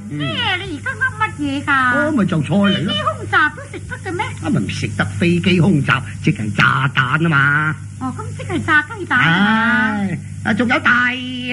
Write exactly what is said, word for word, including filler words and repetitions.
咩？你而家噏乜嘢㗎？ 哦，咪就菜嚟咯。 飛機空襲都食得嘅咩？ 啊，咪唔食得飛機空襲，即係炸彈啊嘛。 哦，咁即係炸雞蛋啊嘛。 唉，啊，仲有大